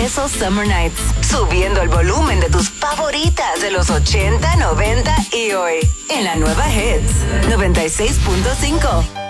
Esos Summer Nights, subiendo el volumen de tus favoritas de los 80, 90 y hoy, en la nueva Hits 96.5.